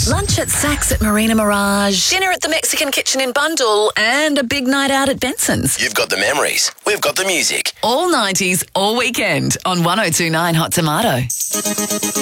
Lunch at Saks at Marina Mirage, dinner at the Mexican Kitchen in Bundall, and a big night out at Benson's. You've got the memories. We've got the music. All 90s, all weekend on 102.9 Hot Tomato.